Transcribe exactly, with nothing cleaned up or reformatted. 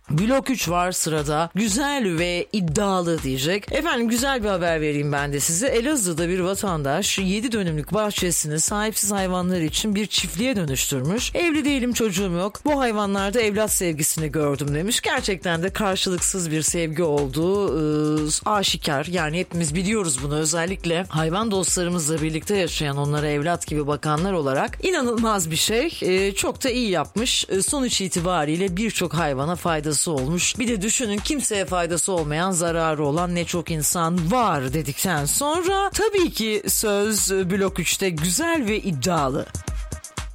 Blok üç var sırada. Güzel ve iddialı diyecek. Efendim güzel bir haber vereyim ben de size. Elazığ'da bir vatandaş yedi dönümlük bahçesini sahipsiz hayvanlar için bir çiftliğe dönüştürmüş. Evli değilim, çocuğum yok. Bu hayvanlarda evlat sevgisini gördüm demiş. Gerçekten de karşılıksız bir sevgi olduğu e, aşikar. Yani hepimiz biliyoruz bunu. Özellikle hayvan dostlarımızla birlikte yaşayan, onlara evlat gibi bakanlar olarak inanılmaz bir şey. E, çok da iyi yapmış. E, sonuç itibariyle birçok hayvana faydası olmuş. Bir de düşünün, kimseye faydası olmayan, zararı olan ne çok insan var dedikten sonra tabii ki söz Blok üçte güzel ve iddialı.